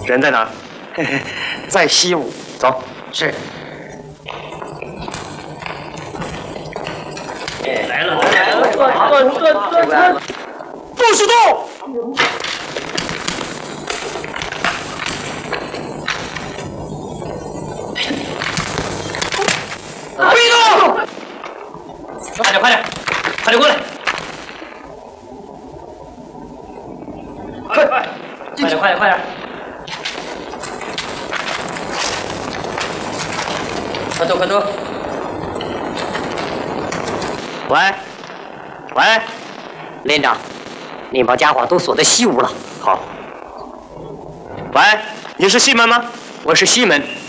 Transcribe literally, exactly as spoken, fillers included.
人在哪儿？ 在西屋。 走。 是。 来了来了，坐坐坐坐坐。 不许动！别动！ 快点快点，快点过来！快快，快点快点快点！快走快走！ 喂，喂，连长，你把家伙都锁在西屋了。 好。喂，你是西门吗？ 我是西门。